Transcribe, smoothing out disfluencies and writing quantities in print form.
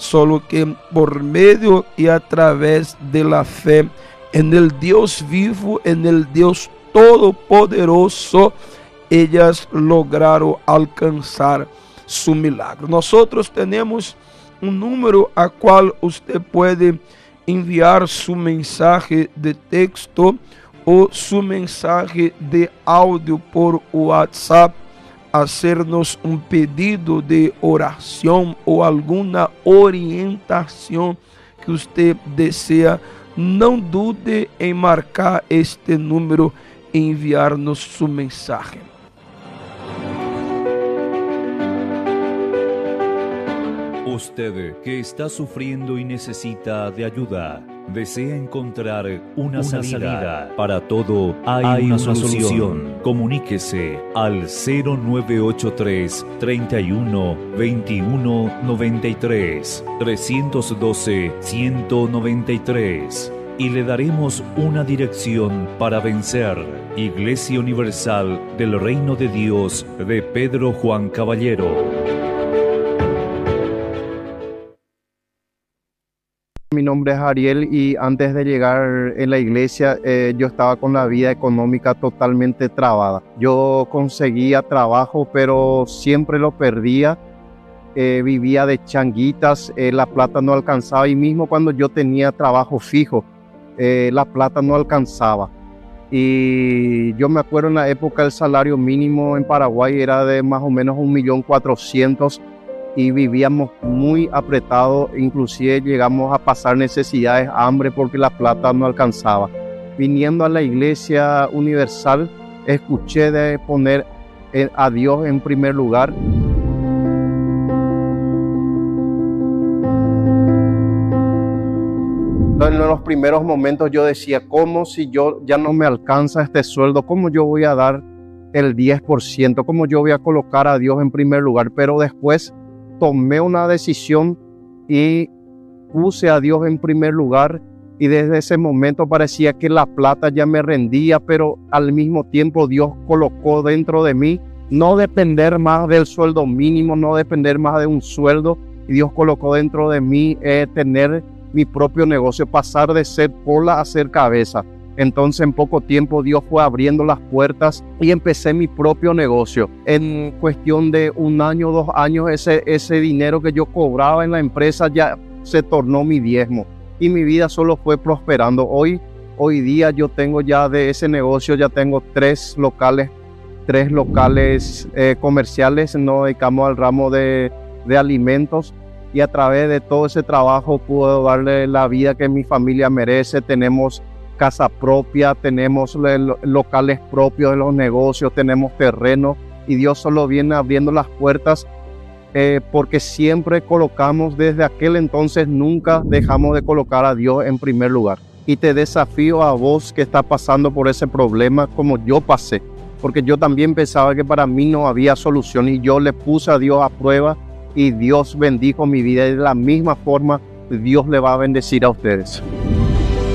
solo que por medio y a través de la fe en el Dios vivo, en el Dios todopoderoso, ellas lograron alcanzar su milagro. Nosotros tenemos un número a cual usted puede enviar su mensaje de texto o su mensaje de audio por WhatsApp, hacernos un pedido de oración o alguna orientación que usted desea. No dude en marcar este número e enviarnos su mensaje. Usted que está sufriendo y necesita de ayuda, desea encontrar una salida. Para todo hay una solución. Comuníquese al 0983 31 21 93 312 193 y le daremos una dirección para vencer. Iglesia Universal del Reino de Dios de Pedro Juan Caballero. Mi nombre es Ariel y antes de llegar en la iglesia yo estaba con la vida económica totalmente trabada. Yo conseguía trabajo pero siempre lo perdía, vivía de changuitas, la plata no alcanzaba y mismo cuando yo tenía trabajo fijo, la plata no alcanzaba. Y yo me acuerdo en la época el salario mínimo en Paraguay era de más o menos 1.400.000 y vivíamos muy apretados, inclusive llegamos a pasar necesidades, hambre porque la plata no alcanzaba. Viniendo a la Iglesia Universal, escuché de poner a Dios en primer lugar. En los primeros momentos yo decía, ¿cómo si yo ya no me alcanza este sueldo? ¿Cómo yo voy a dar el 10%? ¿Cómo yo voy a colocar a Dios en primer lugar? Pero después tomé una decisión y puse a Dios en primer lugar y desde ese momento parecía que la plata ya me rendía, pero al mismo tiempo Dios colocó dentro de mí no depender más del sueldo mínimo, no depender más de un sueldo, y Dios colocó dentro de mí tener mi propio negocio, pasar de ser cola a ser cabeza. Entonces en poco tiempo Dios fue abriendo las puertas y empecé mi propio negocio. En cuestión de 1 año, 2 años, ese dinero que yo cobraba en la empresa ya se tornó mi diezmo y mi vida solo fue prosperando. Hoy día yo tengo ya de ese negocio, ya tengo 3 locales comerciales, nos dedicamos al ramo de alimentos. Y a través de todo ese trabajo puedo darle la vida que mi familia merece. Tenemos casa propia, tenemos locales propios de los negocios, tenemos terreno y Dios solo viene abriendo las puertas porque siempre colocamos, desde aquel entonces nunca dejamos de colocar a Dios en primer lugar. Y te desafío a vos que estás pasando por ese problema como yo pasé, porque yo también pensaba que para mí no había solución y yo le puse a Dios a prueba y Dios bendijo mi vida y de la misma forma Dios le va a bendecir a ustedes.